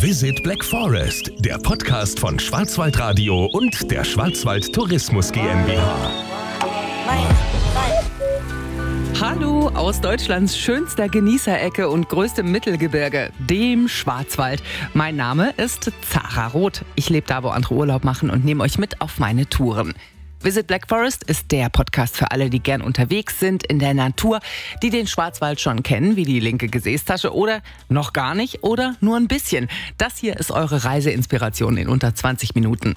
Visit Black Forest, der Podcast von Schwarzwaldradio und der Schwarzwald Tourismus GmbH. Hallo aus Deutschlands schönster Genießerecke und größtem Mittelgebirge, dem Schwarzwald. Mein Name ist Zara Roth. Ich lebe da, wo andere Urlaub machen und nehme euch mit auf meine Touren. Visit Black Forest ist der Podcast für alle, die gern unterwegs sind in der Natur, die den Schwarzwald schon kennen, wie die linke Gesäßtasche oder noch gar nicht oder nur ein bisschen. Das hier ist eure Reiseinspiration in unter 20 Minuten.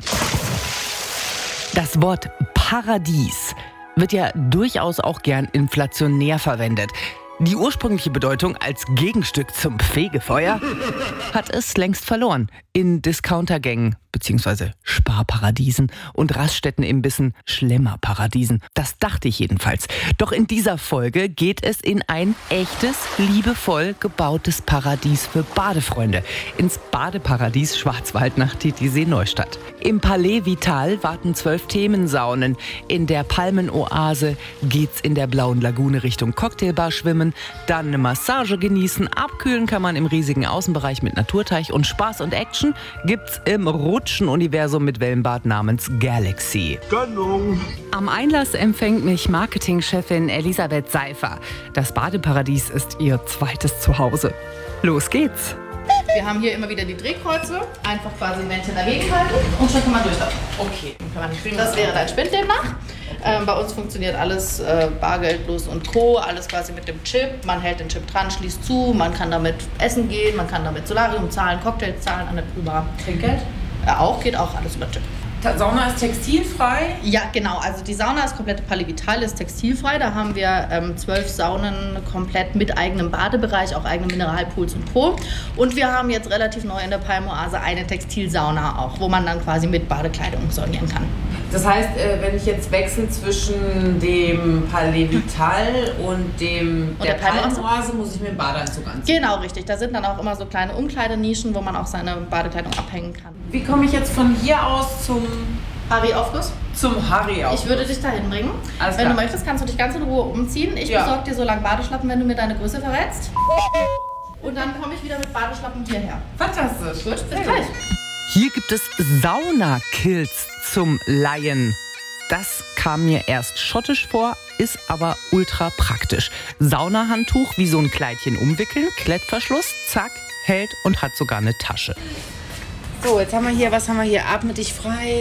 Das Wort Paradies wird ja durchaus auch gern inflationär verwendet. Die ursprüngliche Bedeutung als Gegenstück zum Fegefeuer hat es längst verloren. In Discountergängen bzw. Sparparadiesen und Raststättenimbissen Schlemmerparadiesen. Das dachte ich jedenfalls. Doch in dieser Folge geht es in ein echtes, liebevoll gebautes Paradies für Badefreunde. Ins Badeparadies Schwarzwald nach Titisee Neustadt. Im Palais Vital warten 12 Themensaunen. In der Palmenoase geht's in der blauen Lagune Richtung Cocktailbar schwimmen, dann eine Massage genießen, abkühlen kann man im riesigen Außenbereich mit Naturteich und Spaß und Action gibt's im Rutschen-Universum mit Wellenbad namens Galaxy. Gönnung. Am Einlass empfängt mich Marketingchefin Elisabeth Seifer. Das Badeparadies ist ihr zweites Zuhause. Los geht's! Wir haben hier immer wieder die Drehkreuze, einfach quasi ein Männchen dagegen halten und schon kann man durchlaufen. Okay. Das wäre dein Spind demnach. Bei uns funktioniert alles bargeldlos und Co., alles quasi mit dem Chip. Man hält den Chip dran, schließt zu, man kann damit essen gehen, man kann damit Solarium zahlen, Cocktails zahlen, alles über Trinkgeld? Geht auch alles über Chip. Sauna ist textilfrei? Ja, genau. Also die Sauna ist komplett Palais Vital, ist textilfrei. Da haben wir 12 Saunen komplett mit eigenem Badebereich, auch eigene Mineralpools und Co. Und wir haben jetzt relativ neu in der Palmenoase eine Textilsauna auch, wo man dann quasi mit Badekleidung saunieren kann. Das heißt, wenn ich jetzt wechsle zwischen dem Palais Vital und der Palmenoase, muss ich mir einen Badeanzug anziehen? Genau, richtig. Da sind dann auch immer so kleine Umkleidenischen, wo man auch seine Badekleidung abhängen kann. Wie komme ich jetzt von hier aus zum Harry-Aufguss? Zum Harry-Aufguss. Ich würde dich dahin bringen. Alles wenn klar. du möchtest, kannst du dich ganz in Ruhe umziehen. Ich besorge dir so lange Badeschlappen, wenn du mir deine Größe verrätst. Und dann komme ich wieder mit Badeschlappen hierher. Fantastisch. Gut, bis gleich. Hier gibt es Saunakilts zum Leihen. Das kam mir erst schottisch vor, ist aber ultra praktisch. Saunahandtuch wie so ein Kleidchen umwickeln, Klettverschluss, zack, hält und hat sogar eine Tasche. So, jetzt haben wir hier, was haben wir hier? Atme dich frei,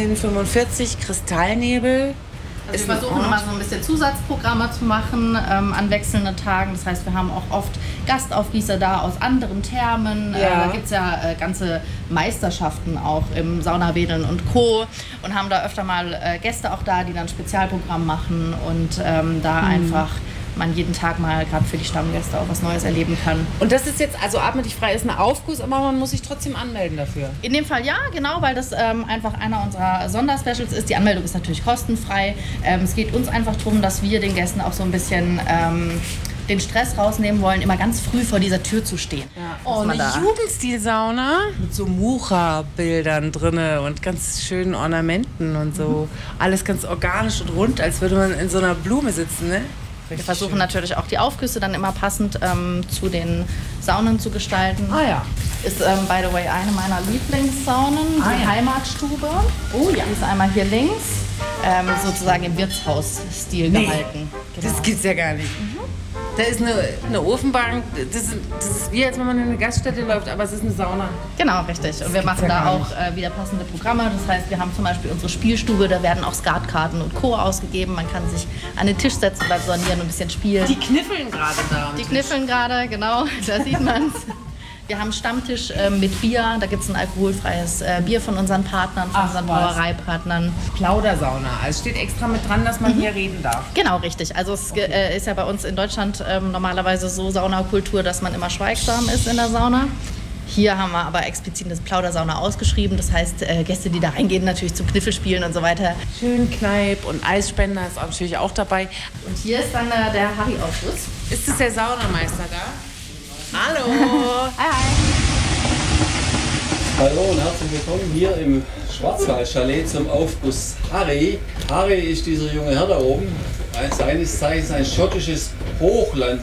1745, Kristallnebel. Also wir versuchen immer so ein bisschen Zusatzprogramme zu machen an wechselnden Tagen. Das heißt, wir haben auch oft Gastaufgießer da aus anderen Thermen. Ja. Da gibt es ja ganze Meisterschaften auch im Saunawedeln und Co. Und haben da öfter mal Gäste auch da, die dann Spezialprogramm machen und da einfach man jeden Tag mal gerade für die Stammgäste auch was Neues erleben kann. Und das ist jetzt, also Atme dich frei ist ein Aufguss, aber man muss sich trotzdem anmelden dafür. In dem Fall ja, genau, weil das einfach einer unserer Sonderspecials ist. Die Anmeldung ist natürlich kostenfrei. Es geht uns einfach darum, dass wir den Gästen auch so ein bisschen den Stress rausnehmen wollen, immer ganz früh vor dieser Tür zu stehen. Ja. Oh, eine Jugendstil-Sauna mit so Mucha-Bildern drinne und ganz schönen Ornamenten und so. Alles ganz organisch und rund, als würde man in so einer Blume sitzen, ne? Wir versuchen natürlich auch die Aufgüsse dann immer passend zu den Saunen zu gestalten. Ah ja. Ist, by the way, eine meiner Lieblingssaunen, die Heimatstube. Oh ja. Die ist einmal hier links, sozusagen im Wirtshausstil gehalten. Genau. Das gibt's ja gar nicht. Da ist eine Ofenbank, das ist wie als wenn man in eine Gaststätte läuft, aber es ist eine Sauna. Genau, richtig. Und wir machen da auch wieder passende Programme. Das heißt, wir haben zum Beispiel unsere Spielstube, da werden auch Skatkarten und Co. ausgegeben. Man kann sich an den Tisch setzen beim Saunieren und ein bisschen spielen. Die kniffeln gerade da. Die kniffeln gerade, genau, da sieht man's. Wir haben einen Stammtisch mit Bier, da gibt es ein alkoholfreies Bier von unseren Partnern, von unseren Brauereipartnern. Plaudersauna, also steht extra mit dran, dass man hier reden darf. Genau, richtig. Also es ist ja bei uns in Deutschland normalerweise so Saunakultur, dass man immer schweigsam ist in der Sauna. Hier haben wir aber explizit eine Plaudersauna ausgeschrieben. Das heißt, Gäste, die da reingehen, natürlich zum Kniffelspielen und so weiter. Schön Kneipp und Eisspender ist natürlich auch dabei. Und hier ist dann der Harry-Aufguss. Ist das der Saunameister da? Hallo! Hi, hi! Hallo und herzlich willkommen hier im Schwarzwald-Chalet zum Aufguss Harry. Harry ist dieser junge Herr da oben, seines Zeichens ein schottisches Hochland.